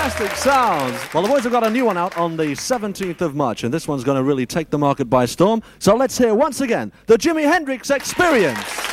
Fantastic sounds. Well, the boys have got a new one out on the 17th of March, and this one's going to really take the market by storm. So let's hear once again the Jimi Hendrix Experience.